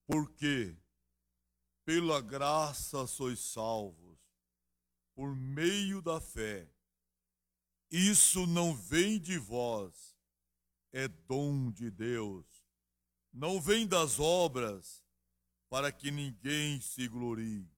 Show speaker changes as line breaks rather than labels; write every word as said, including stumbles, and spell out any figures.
Porque pela graça sois salvos, por meio da fé. Isso não vem de vós, é dom de Deus. Não vem das obras, para que ninguém se glorie.